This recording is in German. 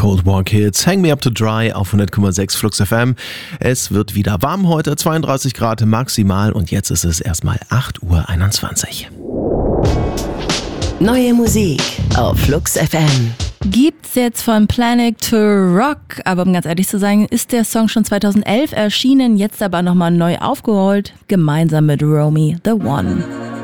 Cold War Kids, Hang Me Up to Dry auf 100,6 Flux FM. Es wird wieder warm heute, 32 Grad maximal und jetzt ist es erstmal 8:21 Uhr. Neue Musik auf Flux FM. Gibt's jetzt von Planet to Rock, aber um ganz ehrlich zu sein, ist der Song schon 2011 erschienen, jetzt aber nochmal neu aufgeholt, gemeinsam mit Romy the One.